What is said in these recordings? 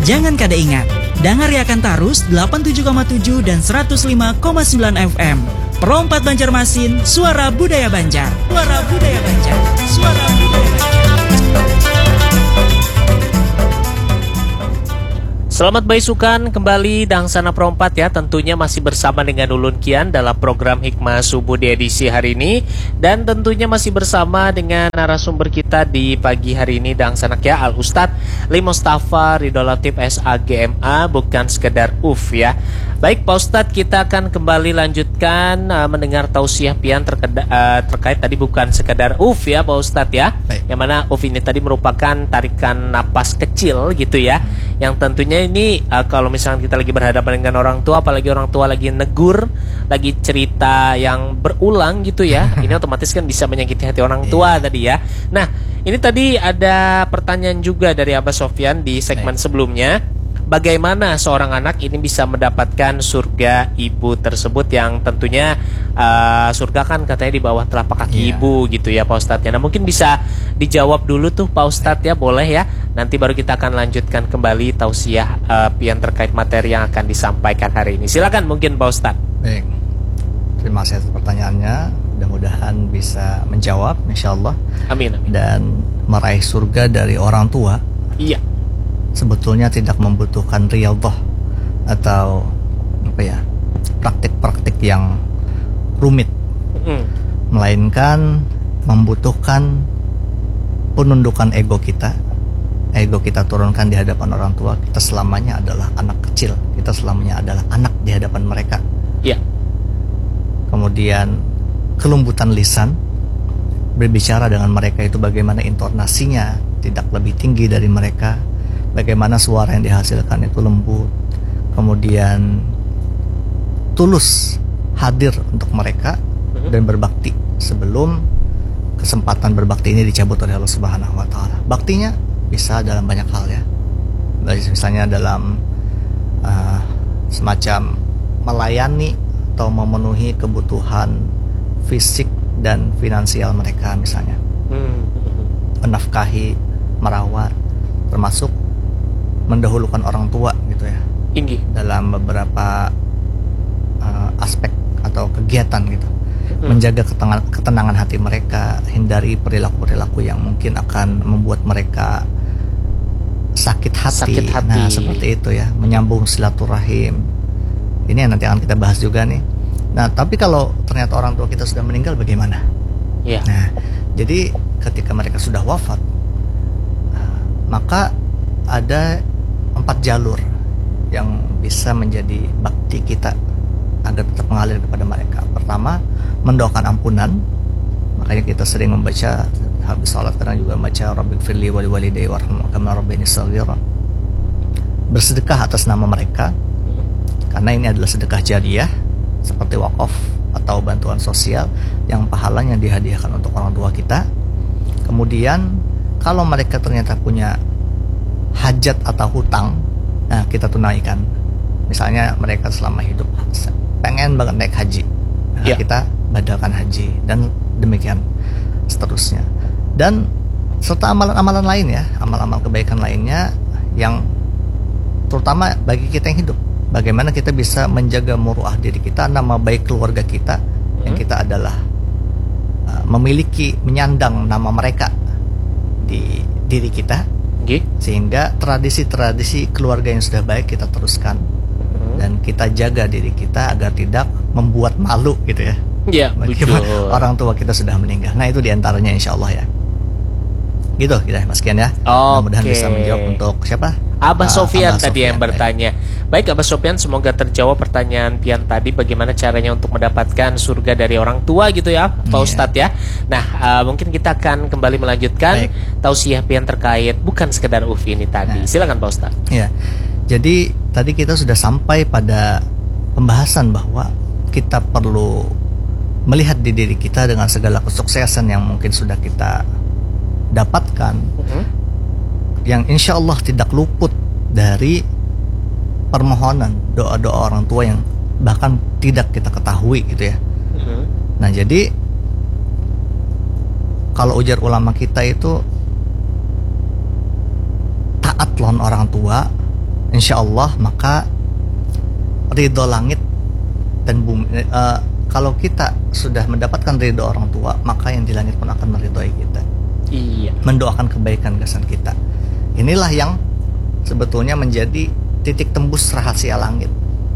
Jangan kada ingat, dengar akan tarus 87,7 dan 105,9 FM. Perompat Banjarmasin, suara budaya Banjar. Suara budaya Banjar. Suara budaya Banjar. Selamat baisukan kembali Dangsana Perompat ya. Tentunya masih bersama dengan Ulun Kian dalam program Hikmah Subuh di edisi hari ini. Dan tentunya masih bersama dengan narasumber kita di pagi hari ini Dangsanak ya, Al Ustadz Li Mustafa Ridho Latif SAGMA, bukan sekedar UF ya. Baik Pak Ustadz, kita akan kembali lanjutkan mendengar tausiah pian terkait tadi bukan sekedar UF ya Pak Ustadz ya. Baik. Yang mana UF ini tadi merupakan tarikan napas kecil gitu ya. Yang tentunya ini kalau misalnya kita lagi berhadapan dengan orang tua, apalagi orang tua lagi negur, lagi cerita yang berulang gitu ya, ini otomatis kan bisa menyakiti hati orang tua tadi ya. Nah, ini tadi ada pertanyaan juga dari Abah Sofyan di segmen sebelumnya. Bagaimana seorang anak ini bisa mendapatkan surga ibu tersebut, yang tentunya surga kan katanya di bawah telapak kaki ibu gitu ya Pak Ustadz ya. Nah mungkin bisa dijawab dulu tuh Pak Ustadz ya, boleh ya. Nanti baru kita akan lanjutkan kembali tausiah yang terkait materi yang akan disampaikan hari ini. Silakan mungkin Pak Ustadz. Baik, terima kasih atas pertanyaannya. Mudah-mudahan bisa menjawab insyaallah. Amin, amin. Dan meraih surga dari orang tua. Iya. Sebetulnya tidak membutuhkan riyadhah atau apa ya, praktik-praktik yang rumit, melainkan membutuhkan penundukan ego kita. Ego kita turunkan di hadapan orang tua. Kita selamanya adalah anak kecil, kita selamanya adalah anak di hadapan mereka. Iya. Kemudian kelembutan lisan, berbicara dengan mereka itu bagaimana intonasinya tidak lebih tinggi dari mereka, bagaimana suara yang dihasilkan itu lembut, kemudian tulus hadir untuk mereka dan berbakti sebelum kesempatan berbakti ini dicabut oleh Allah Subhanahu wa taala. Baktinya bisa dalam banyak hal ya. Misalnya dalam semacam melayani atau memenuhi kebutuhan fisik dan finansial mereka misalnya. Menafkahi, merawat, termasuk mendahulukan orang tua gitu ya. Tinggi dalam beberapa aspek atau kegiatan gitu. Menjaga ketenangan hati mereka, hindari perilaku-perilaku yang mungkin akan membuat mereka sakit hati. Nah, seperti itu ya, menyambung silaturahim. Ini yang nanti akan kita bahas juga nih. Nah, tapi kalau ternyata orang tua kita sudah meninggal bagaimana? Iya. Nah, jadi ketika mereka sudah wafat, maka ada 4 jalur yang bisa menjadi bakti kita agar tetap mengalir kepada mereka. Pertama, mendoakan ampunan. Makanya kita sering membaca habis salat, kadang juga membaca Rabbighfirli wa liwalidayya warhamhuma kama rabbayani shaghira. Bersedekah atas nama mereka, karena ini adalah sedekah jariyah seperti wakaf atau bantuan sosial yang pahalanya dihadiahkan untuk orang tua kita. Kemudian kalau mereka ternyata punya hajat atau hutang, nah kita tunaikan. Misalnya mereka selama hidup pengen banget naik haji, nah, kita badalkan haji, dan demikian seterusnya. Dan serta amalan-amalan lain ya, amal-amal kebaikan lainnya yang terutama bagi kita yang hidup. Bagaimana kita bisa menjaga muruah diri kita, nama baik keluarga kita, yang kita adalah memiliki, menyandang nama mereka di diri kita, sehingga tradisi-tradisi keluarga yang sudah baik kita teruskan, dan kita jaga diri kita agar tidak membuat malu gitu ya. Iya, betul. Orang tua kita sudah meninggal. Nah, itu diantaranya insya Allah ya. Gitu ya Mas Kian ya. Mudah-mudahan bisa menjawab untuk siapa? Abah Sofyan tadi yang Sofyan, bertanya. Baik Abah Sofyan, semoga terjawab pertanyaan pian tadi, bagaimana caranya untuk mendapatkan surga dari orang tua gitu ya Pak Ustadz ya. Nah mungkin kita akan kembali melanjutkan tausiah pian terkait bukan sekedar UF ini tadi. Silakan Pak Ustadz. Ya, jadi tadi kita sudah sampai pada pembahasan bahwa kita perlu melihat di diri kita dengan segala kesuksesan yang mungkin sudah kita dapatkan, yang insya Allah tidak luput dari permohonan doa-doa orang tua yang bahkan tidak kita ketahui gitu ya. Nah, jadi kalau ujar ulama kita itu taat lawan orang tua insya Allah maka ridho langit dan bumi. Kalau kita sudah mendapatkan ridho orang tua, maka yang di langit pun akan meridhoi kita. Iya. Mendoakan kebaikan kesan kita. Inilah yang sebetulnya menjadi titik tembus rahasia langit.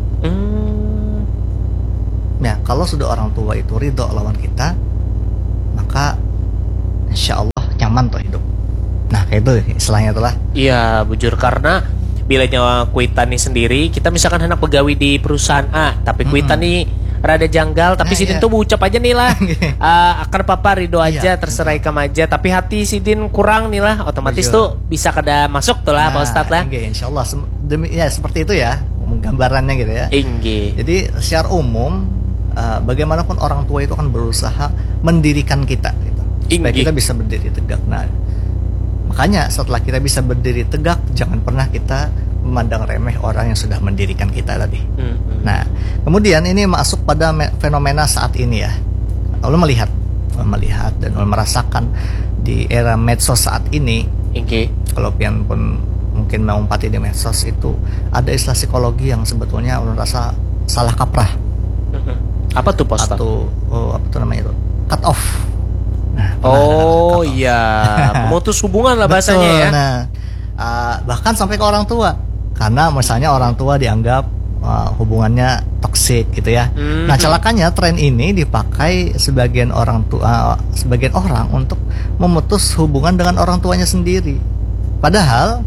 Nah, kalau sudah orang tua itu ridho lawan kita, maka insya Allah nyaman tuh hidup. Nah, kayak itu istilahnya itulah. Iya, bujur, karena bila nyawa Kuitani sendiri, kita misalkan anak pegawai di perusahaan A, tapi Kuitani rada janggal, tapi Sidin tuh ucap aja nih lah, akan papa ridho aja, terserah ikam aja, tapi hati Sidin kurang nih lah, otomatis tuh bisa kada masuk tuh lah, Pak Ustadz lah. Insya Allah ya seperti itu ya, gambarannya gitu ya. Jadi secara umum, bagaimanapun orang tua itu kan berusaha mendirikan kita, gitu, supaya kita bisa berdiri tegak. Nah, makanya setelah kita bisa berdiri tegak, jangan pernah kita memandang remeh orang yang sudah mendirikan kita tadi. Nah, kemudian ini masuk pada fenomena saat ini ya. Lalu melihat dan merasakan di era medsos saat ini. Kalau pian pun mungkin mau umpati di medsos itu ada istilah psikologi yang sebetulnya ulun rasa salah kaprah. Apa tuh, Pak Ustadz? Apa tuh namanya itu? Cut off. Nah, iya, memutus hubungan lah bahasanya ya. Nah, bahkan sampai ke orang tua, karena misalnya orang tua dianggap hubungannya toksik gitu ya. Nah, celakanya tren ini dipakai sebagian orang untuk memutus hubungan dengan orang tuanya sendiri. Padahal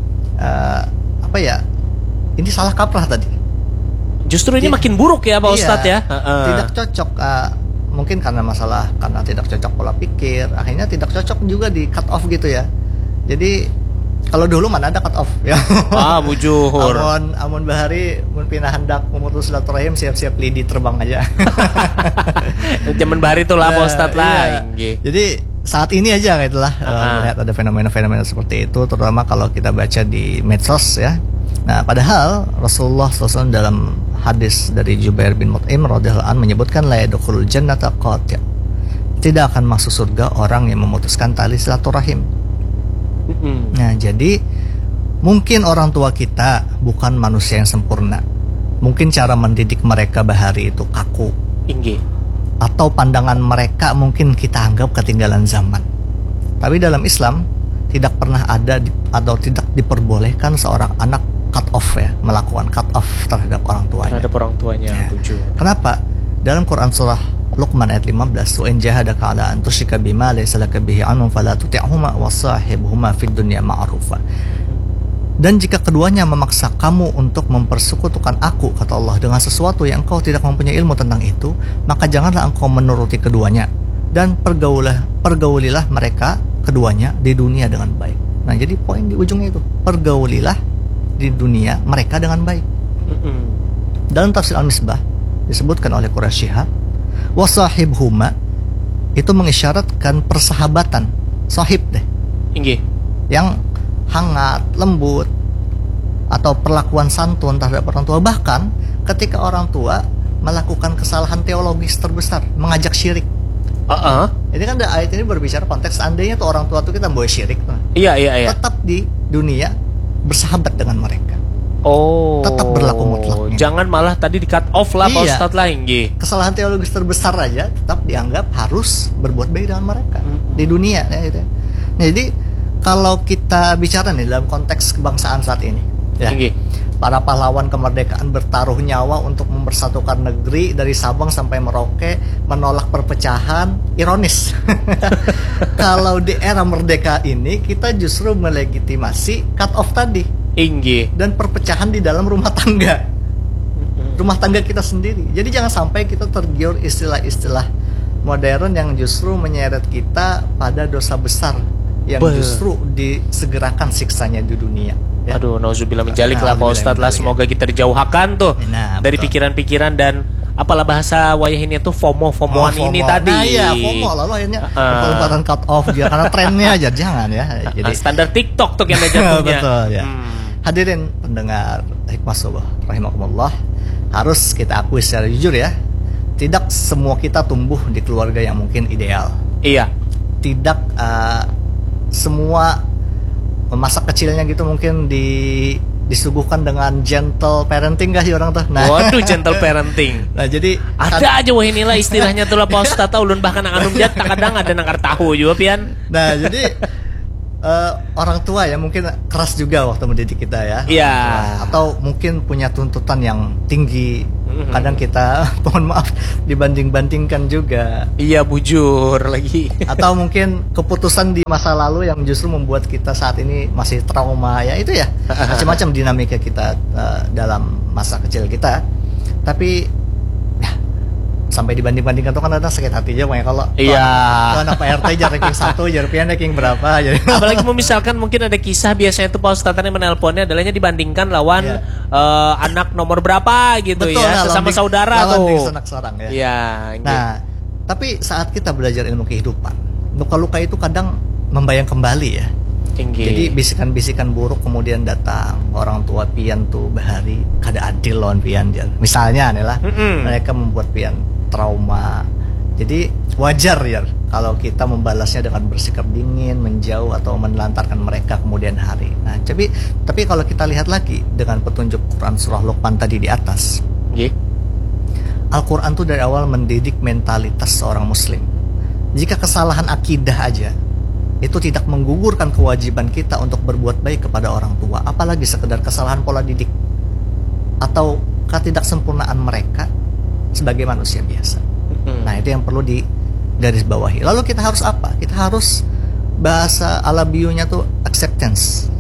ini salah kaprah tadi. Justru ini makin buruk ya, Pak Ustadz ya. Tidak cocok. Mungkin karena tidak cocok pola pikir, akhirnya tidak cocok juga di cut off gitu ya. Jadi kalau dulu mana ada cut off ya. Bujur. Amun bahari mun pindah hendak memutus silaturahim, siap-siap lidi terbang aja. Zaman bahari itu lah, Pak Ustadz lah. Jadi saat ini aja itulah melihat ada fenomena-fenomena seperti itu, terutama kalau kita baca di medsos ya. Nah, padahal Rasulullah SAW dalam hadis dari Jubair bin Mut'im radhiyallahu anhu menyebutkan la yadkhulul jannata qati'. Tidak akan masuk surga orang yang memutuskan tali silaturahim. Nah, jadi mungkin orang tua kita bukan manusia yang sempurna. Mungkin cara mendidik mereka bahari itu kaku. Atau pandangan mereka mungkin kita anggap ketinggalan zaman. Tapi dalam Islam tidak pernah ada atau tidak diperbolehkan seorang anak cut off ya, melakukan cut off terhadap orang tuanya. Kenapa? Dalam Quran surah Luqman ayat 15, "Wa in jahadaka 'ala an tusyrika bima laysa laka bihi 'ilmun fala tuti'huma wa sahibhuma fid dunya ma'rufa." Dan jika keduanya memaksa kamu untuk mempersekutukan aku, kata Allah, dengan sesuatu yang engkau tidak mempunyai ilmu tentang itu, maka janganlah engkau menuruti keduanya dan pergaulilah mereka keduanya di dunia dengan baik. Nah, jadi poin di ujungnya itu, pergaulilah di dunia mereka dengan baik. Dalam tafsir Al-Misbah disebutkan oleh Quraisy Shihab, wasahibhuma itu mengisyaratkan persahabatan, sahib deh, yang hangat, lembut, atau perlakuan santun terhadap orang tua. Bahkan ketika orang tua melakukan kesalahan teologis terbesar, mengajak syirik. Ini kan ayat ini berbicara konteks seandainya tuh orang tua tuh kita bawa syirik, Iya. tetap di dunia bersahabat dengan mereka. Tetap berlaku mutlaknya. Jangan malah tadi di cut off lah, Pak Ustadz lah. Kesalahan teologis terbesar aja tetap dianggap harus berbuat baik dengan mereka di dunia ya, gitu. Nah, jadi kalau kita bicara nih dalam konteks kebangsaan saat ini ya, para pahlawan kemerdekaan bertaruh nyawa untuk mempersatukan negeri dari Sabang sampai Merauke, menolak perpecahan, ironis. Kalau di era merdeka ini kita justru melegitimasi cut off tadi, dan perpecahan di dalam rumah tangga kita sendiri. Jadi jangan sampai kita tergiur istilah-istilah modern yang justru menyeret kita pada dosa besar yang justru disegerakan siksanya di dunia. Aduh, nauzubillah min dzalik lah, Pak Ustadz lah. Semoga kita dijauhkan tuh dari pikiran-pikiran dan apalah bahasa wayahinnya tuh FOMO-FOMOan ini tadi. Nah, iya, FOMO lalu akhirnya pelbaran cut off dia karena trennya aja, jangan ya. Jadi standar TikTok tuh yang jatuhnya. Betul ya. Hadirin pendengar Hikmah Subuh rahimakumullah, harus kita akui secara jujur ya, tidak semua kita tumbuh di keluarga yang mungkin ideal. Iya. Tidak semua masa kecilnya gitu mungkin disuguhkan dengan gentle parenting gak sih orang tuh? Nah, Waduh, gentle parenting. nah jadi Ada aja wah inilah istilahnya tuh lah Pak Ustadz, ulun bahkan anum jat kadang ada nangkar tahu juga pian. nah jadi orang tua ya mungkin keras juga waktu mendidik kita ya. Iya. Atau mungkin punya tuntutan yang tinggi. Kadang kita mohon maaf dibanding-bandingkan juga. Iya, bujur lagi. Atau mungkin keputusan di masa lalu yang justru membuat kita saat ini masih trauma ya, itu ya. Macam-macam dinamika kita dalam masa kecil kita. Tapi ya, sampai dibanding-bandingkan tuh kan ada sakit hati aja makanya kalau anak Pak RT jar ranking 1, jar pian ranking berapa jadi. Apalagi misalkan mungkin ada kisah biasanya tuh Pak Ustadz yang menelponnya adalahnya dibandingkan lawan anak nomor berapa gitu. Betul, ya, sesama saudara tuh. Anak seorang ya. Iya. Nah, tapi saat kita belajar ilmu kehidupan, luka-luka itu kadang membayang kembali ya. Jadi bisikan-bisikan buruk kemudian datang, orang tua pian tuh bahari kada adil lawan pian jar. Misalnya nih lah, mereka membuat pian trauma. Jadi wajar ya kalau kita membalasnya dengan bersikap dingin, menjauh atau menelantarkan mereka kemudian hari. Nah, tapi kalau kita lihat lagi dengan petunjuk Quran surah Luqman tadi di atas, Al-Quran tuh dari awal mendidik mentalitas seorang muslim. Jika kesalahan akidah aja itu tidak menggugurkan kewajiban kita untuk berbuat baik kepada orang tua, apalagi sekedar kesalahan pola didik atau ketidaksempurnaan mereka sebagai manusia biasa. Nah, itu yang perlu digarisbawahi. Lalu kita harus apa? Kita harus bahasa Alabionya tuh acceptance.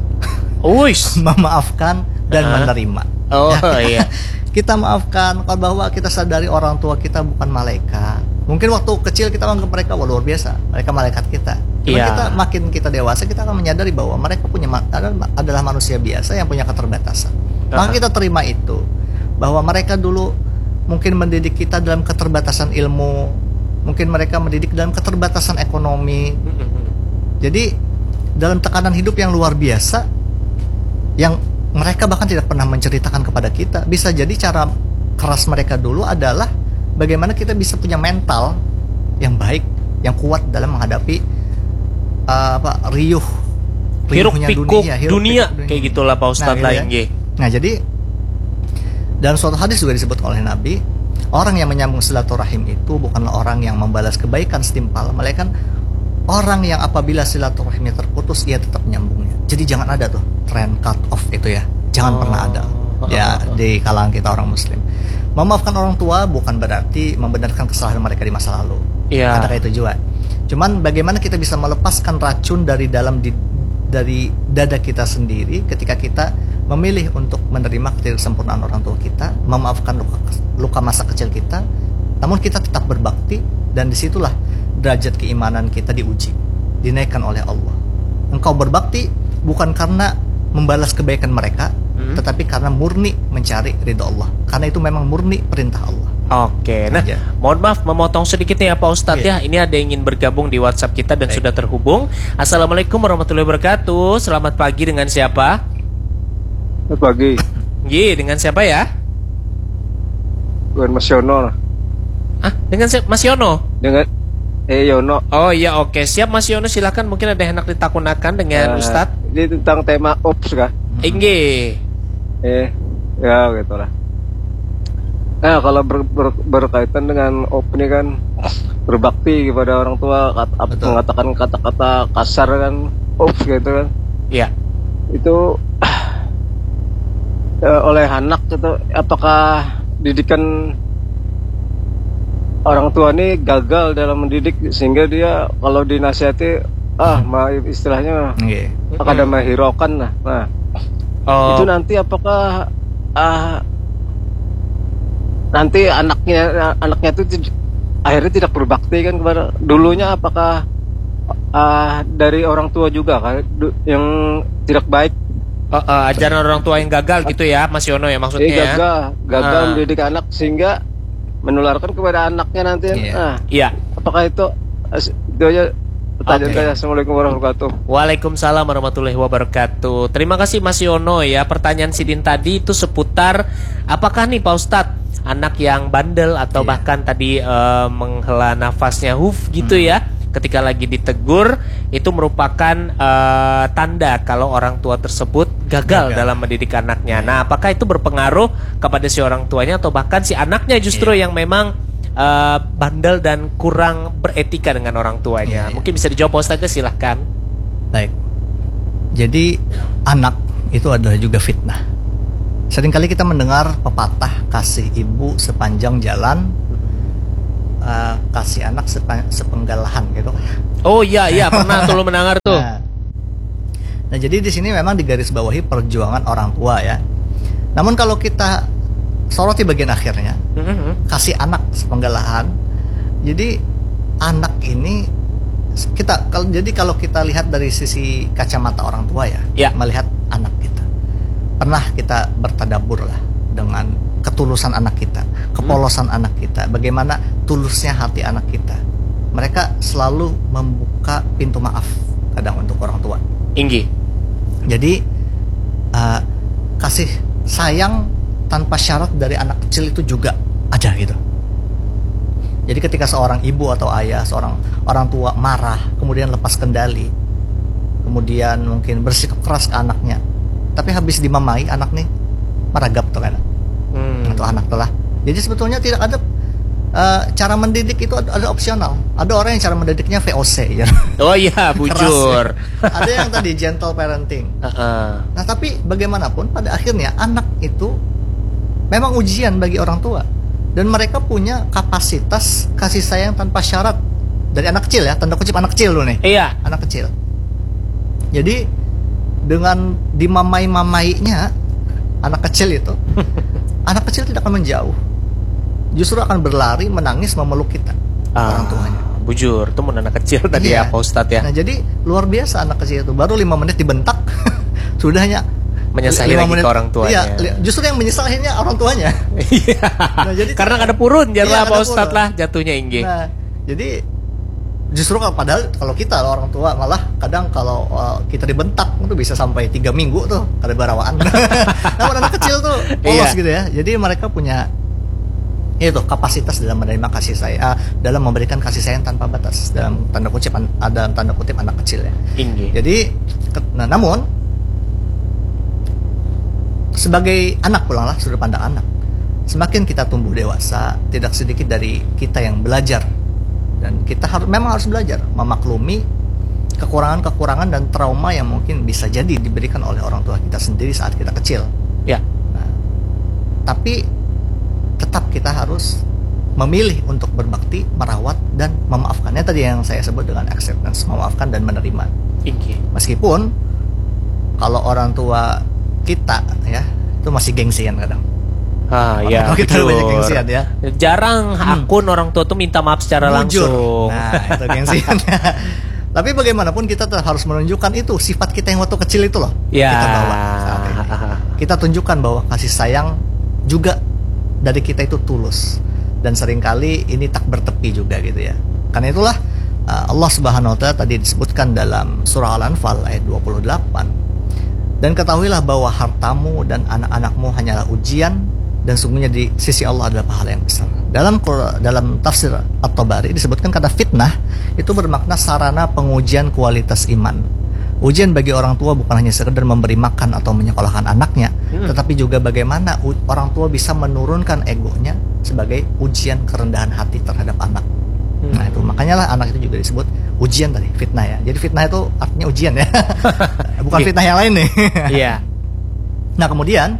Memaafkan dan menerima. Iya. Kita maafkan bahwa kita sadari orang tua kita bukan malaikat. Mungkin waktu kecil kita anggap mereka luar biasa, mereka malaikat kita. Cuma makin kita dewasa kita akan menyadari bahwa mereka adalah manusia biasa yang punya keterbatasan. Maka kita terima itu, bahwa mereka dulu mungkin mendidik kita dalam keterbatasan ilmu, mungkin mereka mendidik dalam keterbatasan ekonomi. Jadi dalam tekanan hidup yang luar biasa, yang mereka bahkan tidak pernah menceritakan kepada kita. Bisa jadi cara keras mereka dulu adalah bagaimana kita bisa punya mental yang baik, yang kuat dalam menghadapi riuhnya dunia, kayak gitulah Pak Ustadz Nah, jadi dalam suatu hadis juga disebut oleh Nabi, orang yang menyambung silaturahim itu bukanlah orang yang membalas kebaikan setimpal, melainkan orang yang apabila silaturahimnya terputus ia tetap menyambungnya. Jadi jangan ada tuh tren cut off itu ya, jangan pernah ada ya di kalangan kita orang muslim. Memaafkan orang tua bukan berarti membenarkan kesalahan mereka di masa lalu. Ada kayak tujuan. Cuman bagaimana kita bisa melepaskan racun dari dada kita sendiri ketika kita memilih untuk menerima ketidaksempurnaan orang tua kita, memaafkan luka masa kecil kita, namun kita tetap berbakti, dan disitulah derajat keimanan kita diuji, dinaikkan oleh Allah. Engkau berbakti bukan karena membalas kebaikan mereka, tetapi karena murni mencari ridha Allah, karena itu memang murni perintah Allah. Oke, nah mohon maaf memotong sedikit ya Pak Ustadz ya. Ini ada yang ingin bergabung di WhatsApp kita dan sudah terhubung. Assalamualaikum warahmatullahi wabarakatuh. Selamat pagi, dengan siapa? Selamat pagi. Dengan siapa ya? Dengan Mas Yono. Dengan Mas Yono? Dengan Yono. Oh iya, oke. Siap Mas Yono, silakan, mungkin ada hendak ditakunakan dengan Ustadz. Ini tentang tema ops kah? Ya gitulah. Nah, kalau berkaitan dengan op ini kan berbakti kepada orang tua, mengatakan kata-kata kasar kan ops gitu kan. Iya. Itu oleh anak itu, apakah didikan orang tua ini gagal dalam mendidik sehingga dia kalau dinasihati istilahnya ada menghiraukan lah. Nah, itu nanti apakah nanti anaknya itu akhirnya tidak berbakti kan kepada dulunya, apakah dari orang tua juga kan yang tidak baik, ajaran orang tua yang gagal gitu ya Mas Yono ya maksudnya. Gagal mendidik anak sehingga menularkan kepada anaknya nanti. Iya. Apakah itu aja pertanyaan saya. Assalamualaikum warahmatullahi wabarakatuh. Waalaikumsalam warahmatullahi wabarakatuh. Terima kasih Mas Yono ya. Pertanyaan Sidin tadi itu seputar apakah nih Pak Ustadz anak yang bandel atau bahkan tadi menghela nafasnya gitu ya, ketika lagi ditegur itu merupakan tanda kalau orang tua tersebut gagal dalam mendidik anaknya. Nah, apakah itu berpengaruh kepada si orang tuanya atau bahkan si anaknya justru yang memang bandel dan kurang beretika dengan orang tuanya? Mungkin bisa dijawab Pak Ustadz, silahkan. Baik. Jadi anak itu adalah juga fitnah. Seringkali kita mendengar pepatah kasih ibu sepanjang jalan, kasih anak sepenggal lahan gitu. Oh iya pernah tuh lo mendengar tuh. Nah jadi di sini memang digarisbawahi perjuangan orang tua ya. Namun kalau kita soroti bagian akhirnya, kasih anak sepenggal lahan. Jadi anak ini kalau kita lihat dari sisi kacamata orang tua ya, melihat anak kita, pernah kita bertadabur lah dengan ketulusan anak kita, kepolosan anak kita, bagaimana tulusnya hati anak kita. Mereka selalu membuka pintu maaf kadang untuk orang tua. Inggi. Jadi kasih sayang tanpa syarat dari anak kecil itu juga ada gitu. Jadi ketika seorang ibu atau ayah, seorang orang tua marah, kemudian lepas kendali, kemudian mungkin bersikap keras ke anaknya, tapi habis dimamai anak nih meragap tuh kan, atau anak telah. Jadi sebetulnya tidak ada cara mendidik itu ada opsional. Ada orang yang cara mendidiknya VOC ya. Oh iya, bujur. Ya. Ada yang tadi gentle parenting. Nah tapi bagaimanapun pada akhirnya anak itu memang ujian bagi orang tua. Dan mereka punya kapasitas kasih sayang tanpa syarat dari anak kecil ya, tanda kutip anak kecil loh nih. Iya. Anak kecil. Jadi dengan dimamai-mamainya anak kecil itu, anak kecil tidak akan menjauh, justru akan berlari, menangis, memeluk kita, orang tuanya. Bujur, itu anak kecil tadi ya Pak Ustadz ya. Nah jadi luar biasa anak kecil itu, baru 5 menit dibentak, sudahnya menyesali lagi ke orang tuanya. Iya, justru yang menyesalinya orang tuanya. Nah, jadi karena ada purun, janganlah Pak Ustadz lah jatuhnya Inggi. Nah, jadi justru padahal kalau kita orang tua malah kadang kalau kita dibentak itu bisa sampai 3 minggu tuh ada barawaan. Kalau anak kecil tuh polos gitu ya. Jadi mereka punya itu kapasitas dalam menerima kasih sayang, dalam memberikan kasih sayang tanpa batas, dalam tanda kutip anak kecil ya. Inggi. Jadi namun sebagai anak pulanglah sudut pandang anak, semakin kita tumbuh dewasa, tidak sedikit dari kita yang belajar, dan kita memang harus belajar memaklumi kekurangan-kekurangan dan trauma yang mungkin bisa jadi diberikan oleh orang tua kita sendiri saat kita kecil. Ya. Nah, tapi tetap kita harus memilih untuk berbakti, merawat dan memaafkannya tadi yang saya sebut dengan acceptance, memaafkan dan menerima. Meskipun kalau orang tua kita ya itu masih gengsian kadang. Ya, kita banyak gengsian ya. Jarang akun orang tua tuh minta maaf secara langsung. Nah, itu gengsian. Tapi bagaimanapun kita harus menunjukkan itu sifat kita yang waktu kecil itu loh. Ya. Kita bawa saat ini. Kita tunjukkan bahwa kasih sayang juga dari kita itu tulus, dan seringkali ini tak bertepi juga gitu ya. Karena itulah Allah Subhanahu wa taala tadi disebutkan dalam surah Al-Anfal ayat 28. Dan ketahuilah bahwa hartamu dan anak-anakmu hanyalah ujian, dan sungguhnya di sisi Allah adalah pahala yang besar. Dalam tafsir At-Tabari disebutkan kata fitnah itu bermakna sarana pengujian kualitas iman. Ujian bagi orang tua bukan hanya sekedar memberi makan atau menyekolahkan anaknya, tetapi juga bagaimana orang tua bisa menurunkan egonya sebagai ujian kerendahan hati terhadap anak. Nah itu makanya lah anak itu juga disebut ujian tadi, fitnah ya. Jadi fitnah itu artinya ujian ya. Bukan fitnah yang lain nih. Iya. Nah kemudian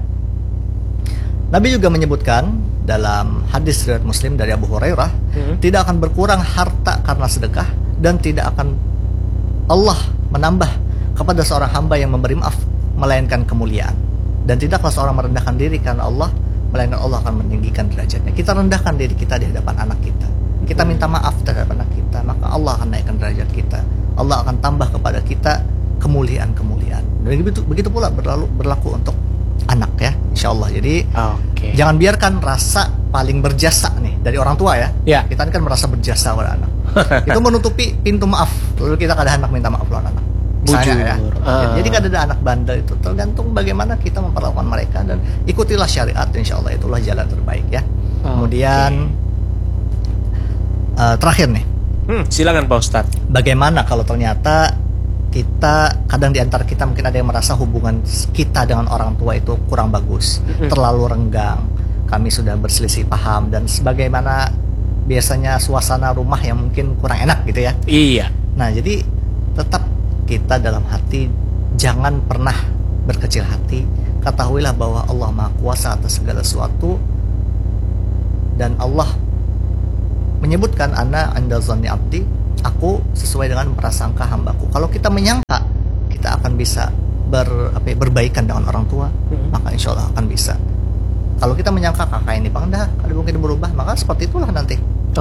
Nabi juga menyebutkan dalam hadis riwayat Muslim dari Abu Hurairah, tidak akan berkurang harta karena sedekah, dan tidak akan Allah menambah kepada seorang hamba yang memberi maaf melainkan kemuliaan. Dan tidaklah seorang merendahkan diri karena Allah, melainkan Allah akan meninggikan derajatnya. Kita rendahkan diri kita di hadapan anak kita, kita minta maaf terhadap anak kita, maka Allah akan naikkan derajat kita. Allah akan tambah kepada kita kemuliaan-kemuliaan. Dan begitu pula berlaku untuk anak ya, insya Allah. Jadi jangan biarkan rasa paling berjasa nih dari orang tua ya. Kita kan merasa berjasa pada anak. Itu menutupi pintu maaf. Lalu kita kadang anak minta maaf lawan anak. Misalnya ya. Jadi kan ada anak bandel itu tergantung bagaimana kita memperlakukan mereka, dan ikutilah syariat, insya Allah itulah jalan terbaik ya. Kemudian terakhir nih, Silakan Pak Ustadz. Bagaimana kalau ternyata kita kadang di antara kita mungkin ada yang merasa hubungan kita dengan orang tua itu kurang bagus, terlalu renggang, kami sudah berselisih paham dan sebagaimana biasanya suasana rumah yang mungkin kurang enak gitu ya. Iya. Nah, jadi tetap kita dalam hati jangan pernah berkecil hati. Ketahuilah bahwa Allah Maha Kuasa atas segala sesuatu dan Allah menyebutkan ana inda zanni abdi, aku sesuai dengan prasangka hambaku. Kalau kita menyangka kita akan bisa berbaikan dengan orang tua, maka insya Allah akan bisa. Kalau kita menyangka kakak ini bangda, ada mungkin berubah, maka seperti itulah nanti.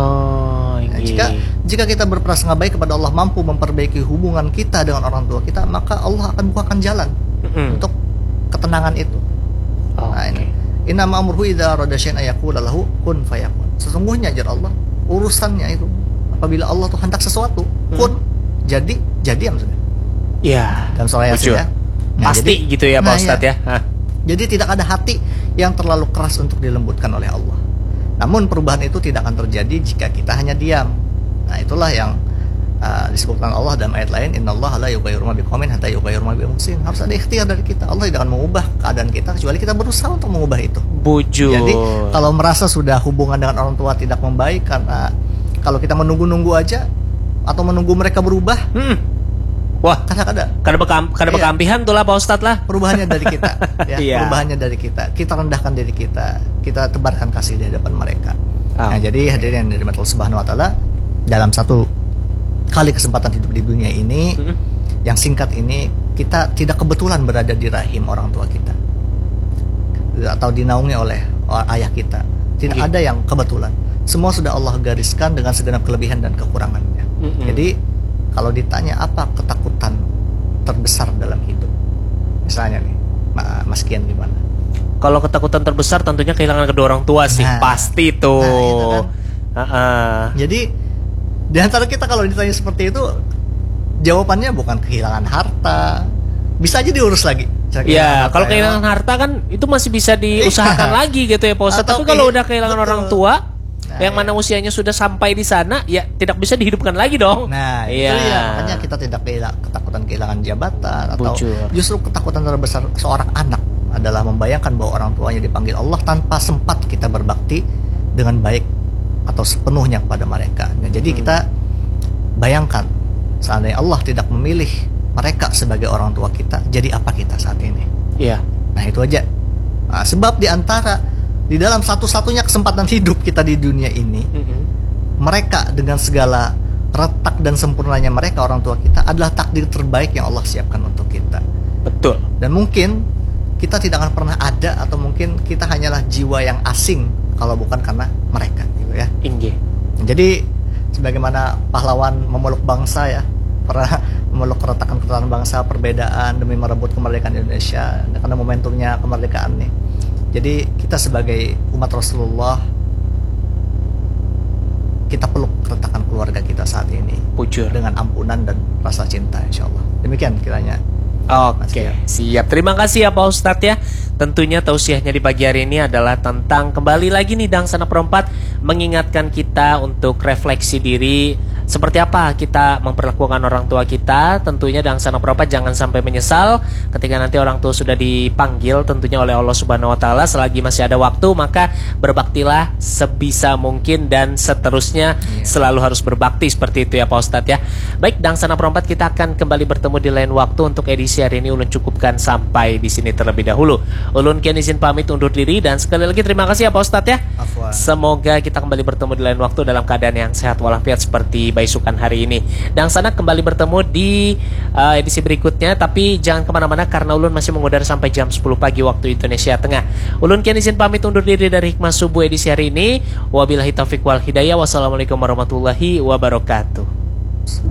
Jika kita berprasangka baik kepada Allah, mampu memperbaiki hubungan kita dengan orang tua kita, maka Allah akan bukakan jalan untuk ketenangan itu. Nah, ini innama amruhu idza arada syai'an ayaqula lahu kun fayakun. Sesungguhnya ajar Allah urusannya itu apabila Allah tuh hendak sesuatu, kun jadi maksudnya. Iya. Dan soal Yasin ya. Nah, pasti jadi, gitu ya Pak Ustadz ya. Jadi tidak ada hati yang terlalu keras untuk dilembutkan oleh Allah. Namun perubahan itu tidak akan terjadi jika kita hanya diam. Nah, itulah yang disebutkan Allah dalam ayat lain, innallaha la yughayyiru ma biqaumin hatta yughayyiru ma bi anfusihim. Harus ada ikhtiar dari kita. Allah tidak akan mengubah keadaan kita kecuali kita berusaha untuk mengubah itu. Bujur. Jadi kalau merasa sudah hubungan dengan orang tua tidak membaik karena kalau kita menunggu-nunggu aja atau menunggu mereka berubah, wah, kadang bekampihan tuh lah Pak Ustadz lah. Perubahannya dari kita, ya. Perubahannya dari kita. Kita rendahkan diri kita, kita tebarkan kasih di hadapan mereka. Nah, jadi hadirin yang dirahmati Allah Subhanahu Wa Taala, dalam satu kali kesempatan hidup di dunia ini, yang singkat ini, kita tidak kebetulan berada di rahim orang tua kita atau dinaungi oleh ayah kita. Tidak ada yang kebetulan. Semua sudah Allah gariskan dengan segenap kelebihan dan kekurangannya. Jadi kalau ditanya apa ketakutan terbesar dalam hidup, misalnya nih, Mas Kian gimana? Kalau ketakutan terbesar tentunya kehilangan kedua orang tua sih, pasti tuh. Itu kan. Jadi di antara kita kalau ditanya seperti itu, jawabannya bukan kehilangan harta, bisa aja diurus lagi. Iya, kalau kehilangan harta kan itu masih bisa diusahakan lagi gitu ya Pak Ustadz. Tapi kalau udah kehilangan orang tua, yang mana usianya sudah sampai di sana, ya tidak bisa dihidupkan lagi dong. Nah, itu ya, makanya kita tidak ketakutan kehilangan jabatan atau justru ketakutan terbesar seorang anak adalah membayangkan bahwa orang tuanya dipanggil Allah tanpa sempat kita berbakti dengan baik atau sepenuhnya kepada mereka. Nah, jadi kita bayangkan seandainya Allah tidak memilih mereka sebagai orang tua kita, jadi apa kita saat ini? Iya. Nah, itu aja. Nah, sebab di dalam satu-satunya kesempatan hidup kita di dunia ini, mereka dengan segala retak dan sempurnanya mereka, orang tua kita, adalah takdir terbaik yang Allah siapkan untuk kita. Betul. Dan mungkin kita tidak akan pernah ada, atau mungkin kita hanyalah jiwa yang asing kalau bukan karena mereka, gitu ya. Jadi sebagaimana pahlawan memeluk bangsa ya, pernah memeluk keretakan bangsa, perbedaan demi merebut kemerdekaan Indonesia karena momentumnya kemerdekaan nih. Jadi kita sebagai umat Rasulullah, kita peluk keretakan keluarga kita saat ini, dengan ampunan dan rasa cinta, insya Allah. Demikian kiranya. Oke, siap. Terima kasih ya Pak Ustadz ya. Tentunya tausiahnya di pagi hari ini adalah tentang kembali lagi nih Dangsana Perempat mengingatkan kita untuk refleksi diri. Seperti apa kita memperlakukan orang tua kita. Tentunya Dangsana Perempat jangan sampai menyesal ketika nanti orang tua sudah dipanggil tentunya oleh Allah Subhanahu Wa Taala. Selagi masih ada waktu, maka berbaktilah sebisa mungkin dan seterusnya selalu harus berbakti seperti itu ya Pak Ustadz ya. Baik, Dangsana Perempat, kita akan kembali bertemu di lain waktu. Untuk edisi hari ini Ulun cukupkan sampai di sini terlebih dahulu. Ulun kian izin pamit undur diri dan sekali lagi terima kasih ya Pak Ustadz ya. Semoga kita kembali bertemu di lain waktu dalam keadaan yang sehat walafiat seperti baisukan hari ini. Dangsana kembali bertemu di edisi berikutnya, tapi jangan kemana-mana karena Ulun masih mengudara sampai jam 10 pagi waktu Indonesia Tengah. Ulun kian izin pamit undur diri dari Hikmah Subuh edisi hari ini. Wabillahi taufiq wal hidayah. Wassalamualaikum warahmatullahi wabarakatuh.